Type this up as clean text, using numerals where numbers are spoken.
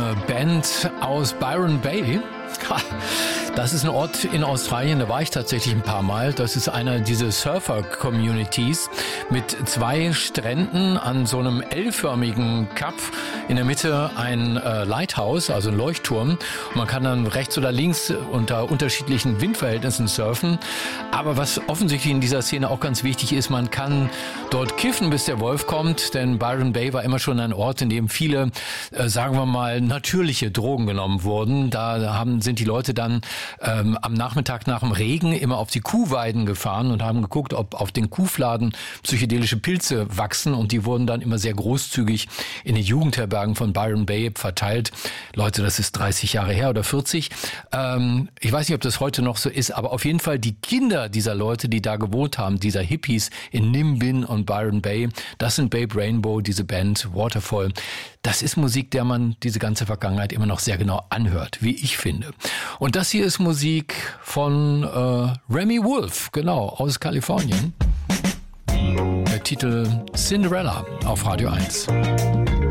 eine Band aus Byron Bay. Das ist ein Ort in Australien, da war ich tatsächlich ein paar Mal. Das ist einer dieser Surfer-Communities mit 2 Stränden an so einem L-förmigen Kap. In der Mitte ein Lighthouse, also ein Leuchtturm. Und man kann dann rechts oder links unter unterschiedlichen Windverhältnissen surfen. Aber was offensichtlich in dieser Szene auch ganz wichtig ist, man kann dort kiffen, bis der Wolf kommt. Denn Byron Bay war immer schon ein Ort, in dem viele, sagen wir mal, natürliche Drogen genommen wurden. Da sind die Leute dann am Nachmittag nach dem Regen immer auf die Kuhweiden gefahren und haben geguckt, ob auf den Kuhfladen psychedelische Pilze wachsen, und die wurden dann immer sehr großzügig in den Jugendherbergen von Byron Bay verteilt. Leute, das ist 30 Jahre her oder 40. Ich weiß nicht, ob das heute noch so ist, aber auf jeden Fall die Kinder dieser Leute, die da gewohnt haben, dieser Hippies in Nimbin und Byron Bay, das sind Babe Rainbow, diese Band Waterfall. Das ist Musik, der man diese ganze Vergangenheit immer noch sehr genau anhört, wie ich finde. Und das hier ist Musik von Remy Wolf, genau, aus Kalifornien. Der Titel Cinderella auf Radio 1.